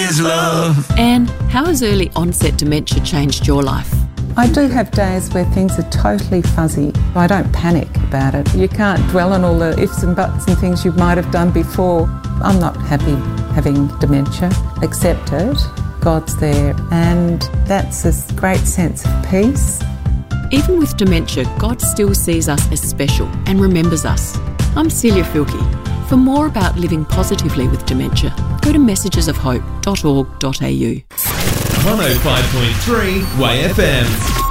is love. Anne, how has early onset dementia changed your life? I do have days where things are totally fuzzy. I don't panic about it. You can't dwell on all the ifs and buts and things you might have done before. I'm not happy having dementia. Accept it. God's there. And that's a great sense of peace. Even with dementia, God still sees us as special and remembers us. I'm Celia Filkey. For more about living positively with dementia, go to messagesofhope.org.au. 105.3 Way FM.